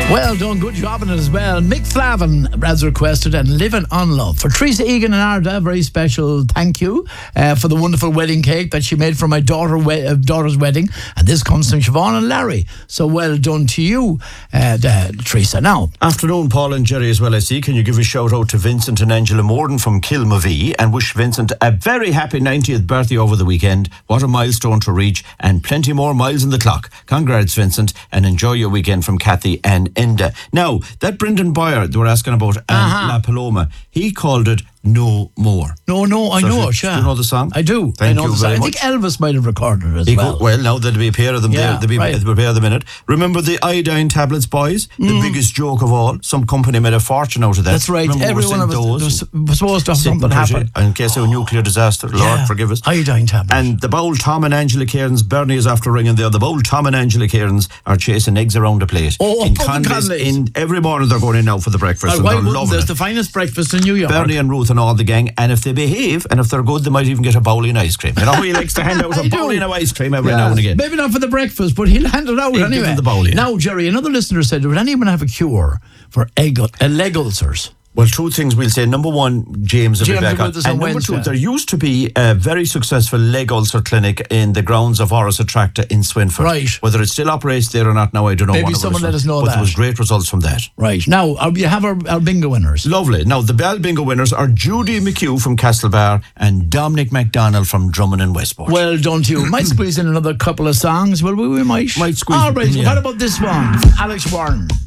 Well done, good job on it as well. Mick Flavin has requested and Living on Love. For Teresa Egan and Arda, very special thank you for the wonderful wedding cake that she made for my daughter's wedding. And this comes from Siobhan and Larry. So well done to you, Teresa. Now, afternoon, Paul and Jerry as well, I see. Can you give a shout out to Vincent and Angela Morden from Kilmavee and wish Vincent a very happy 90th birthday over the weekend. What a milestone to reach, and plenty more miles in the clock. Congrats, Vincent, and enjoy your weekend from Kathy and Enda. Now, that Brendan Boyer they were asking about, La Paloma, he called it No More. No, I know it, yeah. Do you know the song? I do. Thank you very much. I think Elvis might have recorded it as well. Well, now there'll be a pair of them there. There'll be a pair of them in it. Remember the iodine tablets, boys? The biggest joke of all. Some company made a fortune out of that. That's right. Remember, every one of us was supposed to have something happen. In case of a nuclear disaster, Lord forgive us. Iodine tablets. And the bold Tom and Angela Cairns, Bernie is after ringing there. The bold Tom and Angela Cairns are chasing eggs around the plate. In Conley's. In every morning they're going in now for the breakfast. Why and they're wouldn't there's the finest breakfast in New York? Bernie and Ruth and all the gang, and if they behave and if they're good, they might even get a bowling ice cream. You know, he likes to hand out a bowling of ice cream every now and again. Maybe not for the breakfast, but he'll hand it out anyway. Give him the bowling. Now, Jerry, another listener said, would anyone have a cure for leg ulcers? Well, two things we'll say. Number one, James will be back on. And number two, there used to be a very successful leg ulcer clinic in the grounds of Horace Attracta in Swinford. Right. Whether it still operates there or not now, I don't know. Maybe someone let us know that. But there was great results from that. Right. Now, we have our bingo winners. Lovely. Now, the Bell bingo winners are Judy McHugh from Castlebar and Dominic MacDonald from Drummond and Westport. Well done to you. Might squeeze in another couple of songs. Well, we might. Might squeeze. All right. Yeah. What about this one? Alex Warren.